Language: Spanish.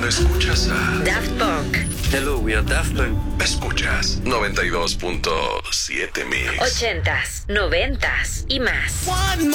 Cuando escuchas a Daft Punk. Hello, we are Daft Punk. Escuchas 92.7 Mix. 80s, 90s y más. One